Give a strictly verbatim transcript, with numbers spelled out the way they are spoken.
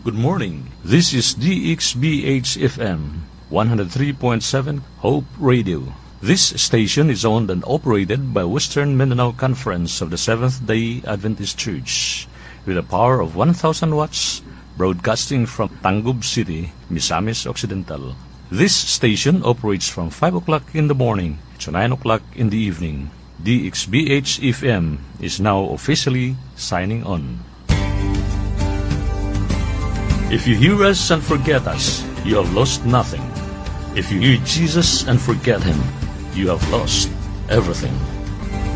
Good morning. This is D X B H F M one oh three point seven Hope Radio. This station is owned and operated by Western Mindanao Conference of the Seventh-day Adventist Church with a power of one thousand watts, broadcasting from Tangub City, Misamis Occidental. This station operates from five o'clock in the morning to nine o'clock in the evening. D X B H F M is now officially signing on. If you hear us and forget us, you have lost nothing. If you hear Jesus and forget Him, you have lost everything.